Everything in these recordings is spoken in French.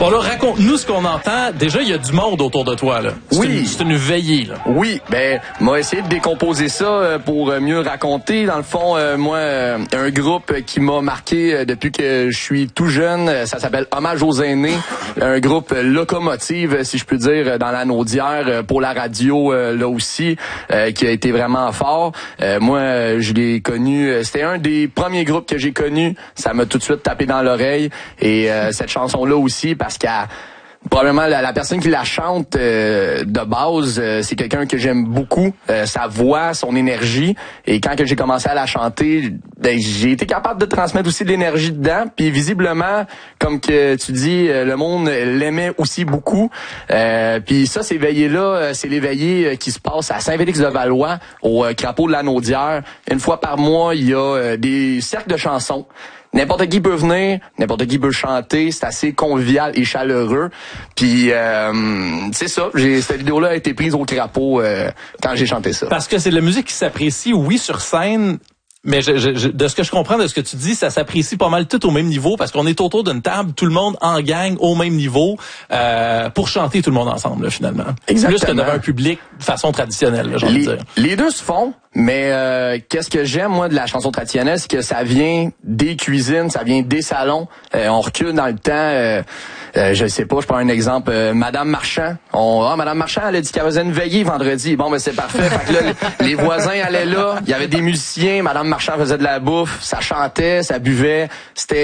Bon là, raconte-nous ce qu'on entend. Déjà, il y a du monde autour de toi, là. C'est une veillée, là. Oui, moi essayer de décomposer ça pour mieux raconter. Dans le fond, un groupe qui m'a marqué depuis que je suis tout jeune, ça s'appelle Hommage aux aînés, un groupe locomotive, si je peux dire, dans la Naudière, pour la radio là aussi, qui a été vraiment fort. Moi, je l'ai connu, c'était un des premiers groupes que j'ai connu. Ça m'a tout de suite tapé dans l'oreille. Et cette chanson-là aussi, parce qu'à probablement la personne qui la chante de base, c'est quelqu'un que j'aime beaucoup, sa voix, son énergie. Et quand que j'ai commencé à la chanter, j'ai été capable de transmettre aussi de l'énergie dedans. Puis visiblement, comme que tu dis, le monde l'aimait aussi beaucoup. Puis ça, ces veillées-là, c'est les veillées qui se passent à Saint-Félix-de-Valois, au Crapaud de la Naudière. Une fois par mois, il y a des cercles de chansons. N'importe qui peut venir, n'importe qui peut chanter, c'est assez convivial et chaleureux. Puis c'est ça, cette vidéo-là a été prise au Crapaud quand j'ai chanté ça. Parce que c'est de la musique qui s'apprécie, oui, sur scène. Mais de ce que je comprends de ce que tu dis, ça s'apprécie pas mal tout au même niveau parce qu'on est autour d'une table, tout le monde en gang au même niveau pour chanter tout le monde ensemble là, finalement. Exactement. Plus que devant un public de façon traditionnelle, là, j'ai envie de dire. Les deux se font, mais qu'est-ce que j'aime moi de la chanson traditionnelle, c'est que ça vient des cuisines, ça vient des salons. On recule dans le temps. Je sais pas, je prends un exemple. Madame Marchand. Madame Marchand, elle a dit qu'elle faisait une veillée vendredi. Bon, c'est parfait. Fait que là, les voisins allaient là. Il y avait des musiciens. Madame Marchand faisait de la bouffe. Ça chantait, ça buvait. Ça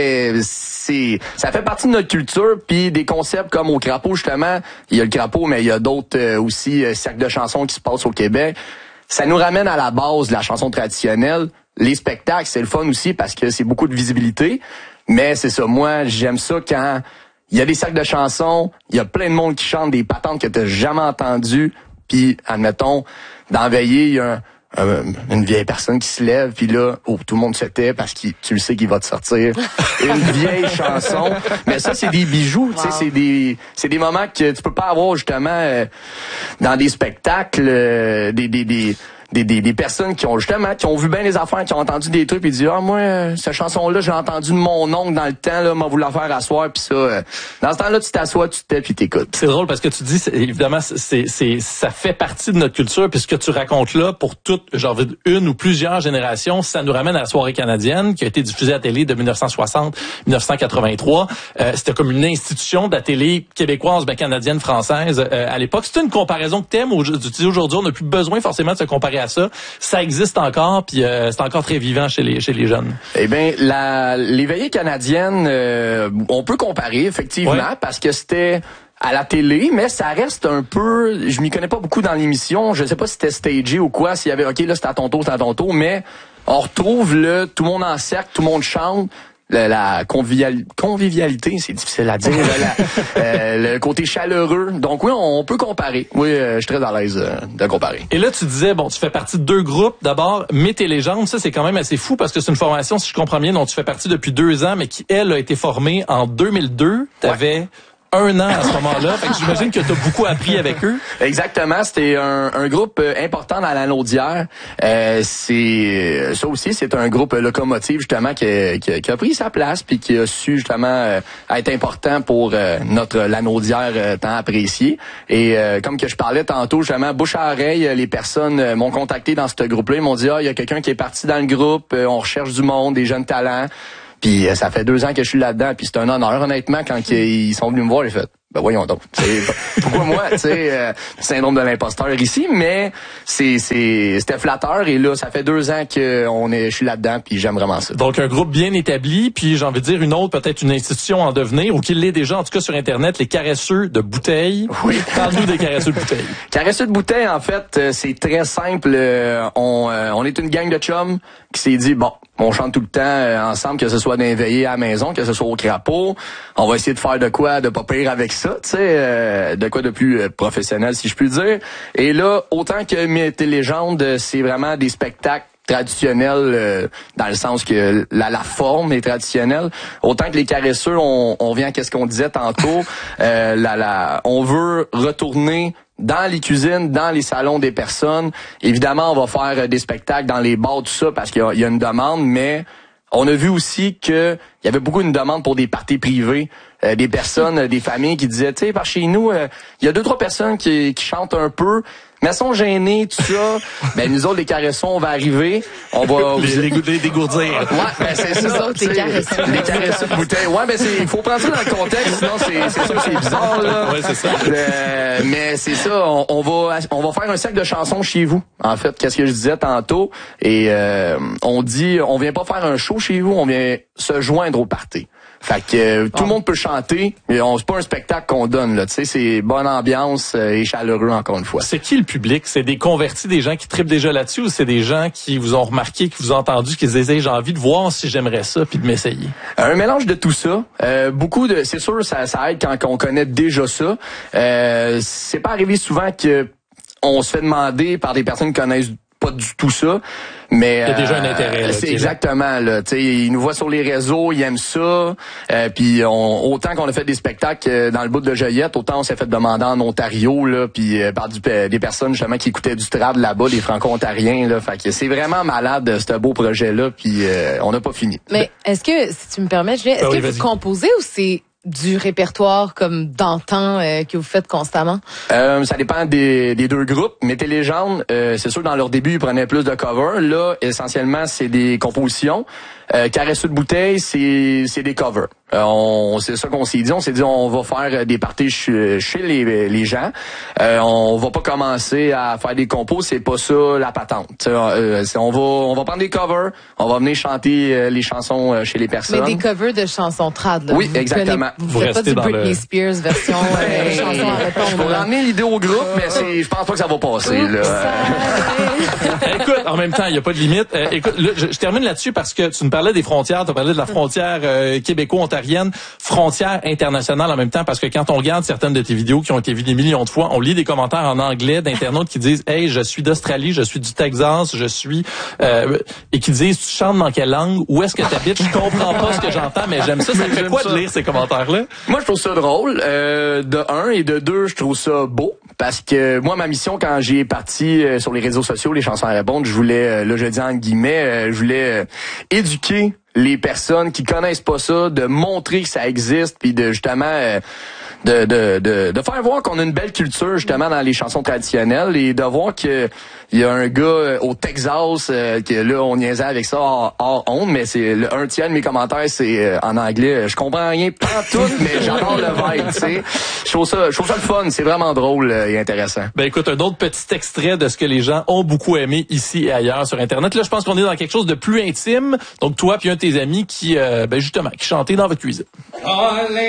fait partie de notre culture. Puis des concepts comme au Crapaud, justement. Il y a le Crapaud, mais il y a d'autres aussi cercles de chansons qui se passent au Québec. Ça nous ramène à la base de la chanson traditionnelle. Les spectacles, c'est le fun aussi parce que c'est beaucoup de visibilité. Mais c'est ça. Moi, j'aime ça quand il y a des cercles de chansons, il y a plein de monde qui chante des patentes que t'as jamais entendues, puis admettons, dans Veillée, il y a une vieille personne qui se lève, puis là, tout le monde se tait parce que tu le sais qu'il va te sortir une vieille chanson. Mais ça, c'est des bijoux, tu sais, c'est des moments que tu peux pas avoir justement dans des spectacles, des personnes qui ont vu bien les affaires, qui ont entendu des trucs, puis disent moi cette chanson-là j'ai entendu de mon oncle dans le temps là, m'a voulu la faire asseoir, puis ça dans ce temps-là tu t'assois, tu te tais puis t'écoutes. C'est drôle parce que tu dis évidemment ça fait partie de notre culture, puis ce que tu racontes là pour toute une ou plusieurs générations, ça nous ramène à la soirée canadienne qui a été diffusée à la télé de 1960-1983. C'était comme une institution de la télé québécoise, canadienne, française à l'époque. C'est une comparaison que t'aimes d'utiliser aujourd'hui. On n'a plus besoin forcément de se comparer à ça. Ça existe encore, puis c'est encore très vivant chez les jeunes. Eh bien, les veillées canadiennes, on peut comparer, effectivement, parce que c'était à la télé, mais ça reste un peu... Je m'y connais pas beaucoup dans l'émission. Je sais pas si c'était stagé ou quoi, s'il y avait... OK, là, c'est à ton tour, mais on retrouve tout le monde en cercle, tout le monde chante. La convivialité, c'est difficile à dire. Le côté chaleureux. Donc oui, on peut comparer. Oui, je suis très à l'aise de comparer. Et là, tu disais, tu fais partie de deux groupes. D'abord, Mythes et légendes. Ça, c'est quand même assez fou parce que c'est une formation, si je comprends bien, dont tu fais partie depuis 2 ans, mais qui, elle, a été formée en 2002. T'avais 1 an à ce moment-là. Fait que j'imagine que tu as beaucoup appris avec eux. Exactement. C'était un groupe important dans la Naudière. Ça aussi, c'est un groupe locomotive, justement, qui a pris sa place puis qui a su, justement, être important pour la Naudière tant appréciée. Et comme que je parlais tantôt, justement, bouche à oreille, les personnes m'ont contacté dans ce groupe-là. Ils m'ont dit, il y a quelqu'un qui est parti dans le groupe, on recherche du monde, des jeunes talents. Puis ça fait 2 ans que je suis là-dedans, puis c'est un honneur, honnêtement, quand ils sont venus me voir, j'ai fait, voyons donc, pourquoi moi, tu sais, syndrome de l'imposteur ici, mais c'était flatteur, et là, ça fait 2 ans que je suis là-dedans, puis j'aime vraiment ça. Donc un groupe bien établi, puis j'ai envie de dire une autre, peut-être une institution en devenir, ou qu'il l'est déjà, en tout cas sur Internet, les caresseux de bouteilles. Oui. Parle-nous des caresseux de bouteilles. Caresseux de bouteilles, en fait, c'est très simple. On est une gang de chums qui s'est dit, on chante tout le temps ensemble, que ce soit dans les veillées à la maison, que ce soit au Crapaud. On va essayer de faire de quoi de pas pire avec ça, tu sais, de quoi de plus professionnel, si je puis dire. Et là, autant que Mythes et légendes, c'est vraiment des spectacles traditionnels dans le sens que la forme est traditionnelle. Autant que les caresseux, on vient à ce qu'on disait tantôt. On veut retourner dans les cuisines, dans les salons des personnes. Évidemment, on va faire des spectacles dans les bars, tout ça, parce qu'il y a une demande, mais on a vu aussi que il y avait beaucoup une demande pour des parties privées. des personnes, des familles qui disaient, tu sais, par chez nous, il y a 2-3 personnes qui chantent un peu, mais elles sont gênées, tout ça. Ben, nous autres, les caressons, on va arriver. On va... les dégourdir. Ouais, ben, c'est ça. Nous autres, les caressons. Les caressons de bouteille. Ouais, ben, il faut prendre ça dans le contexte, sinon c'est sûr que c'est bizarre, là. Ouais, c'est ça. Mais c'est ça, on va faire un cercle de chansons chez vous. En fait, qu'est-ce que je disais tantôt. Et, on dit, on vient pas faire un show chez vous, on vient se joindre au party. Fait que tout le monde peut chanter, mais c'est pas un spectacle qu'on donne là, tu sais, c'est bonne ambiance et chaleureux encore une fois. C'est qui le public? C'est des convertis, des gens qui trippent déjà là-dessus, ou c'est des gens qui vous ont remarqué, qui vous ont entendu, qui se disaient hey, j'ai envie de voir si j'aimerais ça puis de m'essayer? Un mélange de tout ça. C'est sûr ça aide quand on connaît déjà ça. C'est pas arrivé souvent que on se fait demander par des personnes qui connaissent pas du tout ça. Mais il y a déjà un intérêt. Là, c'est exactement là. Tu sais, ils nous voient sur les réseaux, ils aiment ça. Puis autant qu'on a fait des spectacles dans le bout de Joliette, autant on s'est fait demander en Ontario là, puis par des personnes justement qui écoutaient du trad là-bas, des Franco-ontariens là. Fait que c'est vraiment malade ce beau projet là. Puis on n'a pas fini. Mais est-ce que, si tu me permets, Julien, est-ce que vous composez ou c'est du répertoire comme d'antan que vous faites constamment? Ça dépend des deux groupes. Mété Légende, c'est sûr dans leur début ils prenaient plus de covers. Là, essentiellement, c'est des compositions. Caresseux de bouteille, c'est des covers. C'est ça qu'on s'est dit. On s'est dit on va faire des parties chez les gens. On va pas commencer à faire des compos, c'est pas ça la patente. On va prendre des covers, on va venir chanter les chansons chez les personnes. Mais des covers de chansons trad, là. Oui, exactement. Vous faites pas du Britney Spears version chanson à répondre. Je pourrais ramener l'idée au groupe, mais je pense pas que ça va passer. Là. Écoute, en même temps, il y a pas de limite. Écoute, là, je termine là-dessus parce que tu nous parlais des frontières, tu parlais de la frontière québéco-ontarienne, frontière internationale en même temps, parce que quand on regarde certaines de tes vidéos qui ont été vues des millions de fois, on lit des commentaires en anglais d'internautes qui disent « Hey, je suis d'Australie, je suis du Texas, je suis... et qui disent « Tu chantes dans quelle langue? Où est-ce que tu habites? Je comprends pas ce que j'entends, mais j'aime ça. » Ça te fait quoi de lire ces commentaires-là? Moi, je trouve ça drôle. De un, et de deux, je trouve ça beau. Parce que moi, ma mission, quand j'ai parti sur les réseaux sociaux, les chansons à répondre, je voulais, là je dis en guillemets, je voulais éduquer les personnes qui connaissent pas ça, de montrer que ça existe, puis de justement de faire voir qu'on a une belle culture justement dans les chansons traditionnelles et de voir que il y a un gars au Texas que là on niaisait avec ça hors honte, mais c'est un tiers de mes commentaires c'est en anglais. Je comprends rien pas tout, mais j'adore le vibe, tu sais. Je trouve ça le fun, c'est vraiment drôle et intéressant. Ben écoute, un autre petit extrait de ce que les gens ont beaucoup aimé ici et ailleurs sur internet. Là, je pense qu'on est dans quelque chose de plus intime. Donc toi puis un de tes amis qui justement qui chantait dans votre cuisine.